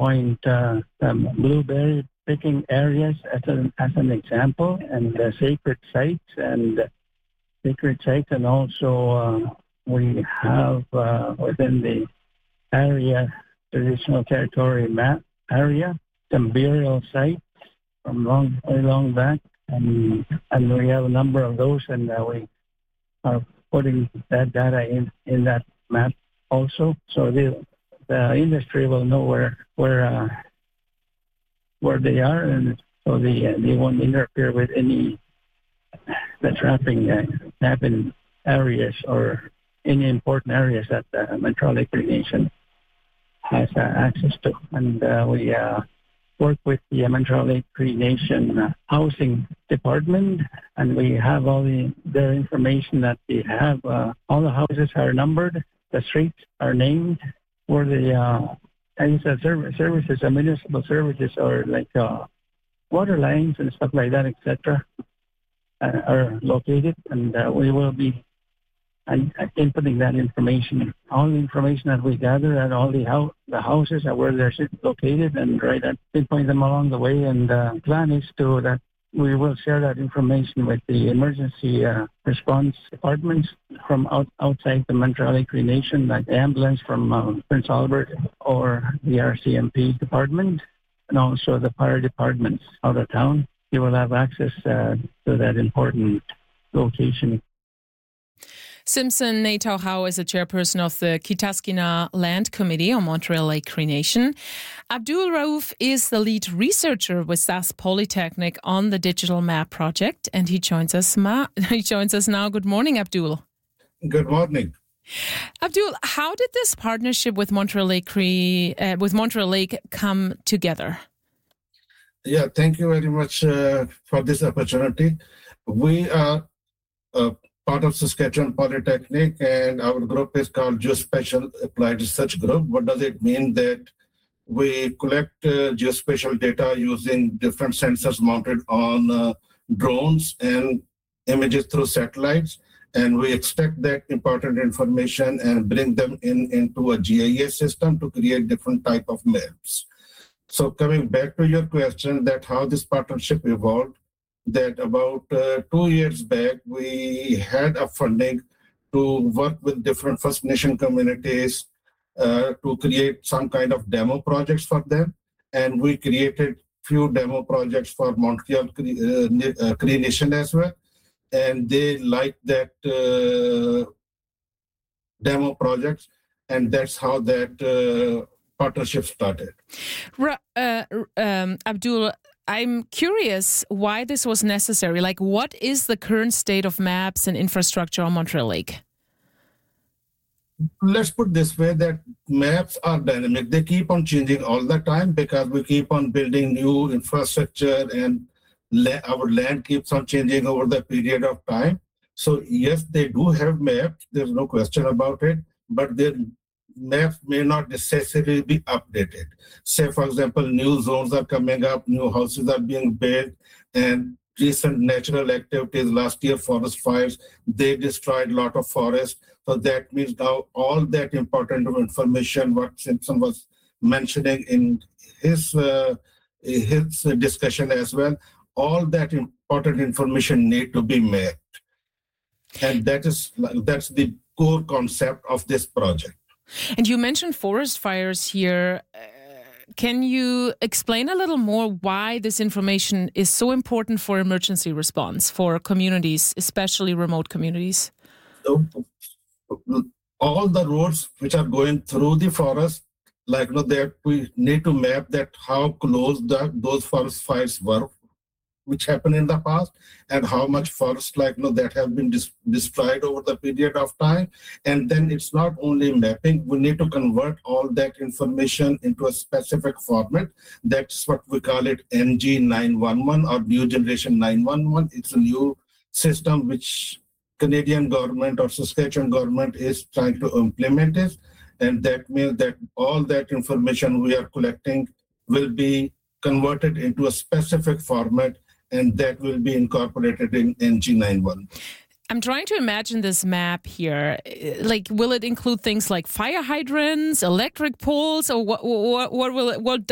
pinpoint blueberry picking areas as an example, and sacred sites, and also we have within the area traditional territory map area some burial sites from way long back, and we have a number of those, and we are putting that data in that map also, so the industry will know where they are, and so they won't interfere with any the trapping happen areas or any important areas that the Montreal Lake Cree Nation has access to, and we work with the Montreal Lake Cree Nation Housing Department, and we have all their information that they have. All the houses are numbered, the streets are named, where the services, municipal services, or like water lines and stuff like that, etc., are located, and we will be inputting that information, all the information that we gather at all the houses and where they're located, and pinpoint them along the way. And the plan is that we will share that information with the emergency response departments from outside the Montreal Lake Cree Nation, like the ambulance from Prince Albert or the RCMP department, and also the fire departments out of town. You will have access to that important location. Simpson Nato-Howe is the chairperson of the Kitaskina Land Committee on Montreal Lake Cree Nation. Abdul Raouf is the lead researcher with SAS Polytechnic on the Digital Map project, and he joins us now. Good morning, Abdul. Good morning. Abdul, how did this partnership with Montreal Lake come together? Yeah, thank you very much for this opportunity. We are part of Saskatchewan Polytechnic, and our group is called Geospatial Applied Research Group. What does it mean? That we collect geospatial data using different sensors mounted on drones and images through satellites, and we extract that important information and bring them into a GIS system to create different type of maps. So coming back to your question, that how this partnership evolved, that about 2 years back, we had a funding to work with different First Nation communities to create some kind of demo projects for them. And we created few demo projects for Montreal Cree Nation as well. And they liked that demo projects, and that's how that partnership started. Abdul, I'm curious why this was necessary. Like, what is the current state of maps and infrastructure on Montreal Lake? Let's put this way, that maps are dynamic. They keep on changing all the time because we keep on building new infrastructure, and our land keeps on changing over the period of time. So yes, they do have maps. There's no question about it, but their maps may not necessarily be updated. Say, for example, new zones are coming up, new houses are being built, and recent natural activities, last year forest fires, they destroyed a lot of forest. So that means now all that important information, what Simpson was mentioning in his discussion as well, all that important information need to be mapped. And that's the core concept of this project. And you mentioned forest fires here. Can you explain a little more why this information is so important for emergency response for communities, especially remote communities? So, all the roads which are going through the forest, like that we need to map that how close those forest fires were, which happened in the past, and how much forest that have been destroyed over the period of time. And then it's not only mapping, we need to convert all that information into a specific format. That's what we call it NG 911 or New Generation 911. It's a new system which Canadian government or Saskatchewan government is trying to implement it. And that means that all that information we are collecting will be converted into a specific format, and that will be incorporated in NG91. I'm trying to imagine this map here. Like, will it include things like fire hydrants, electric poles, or what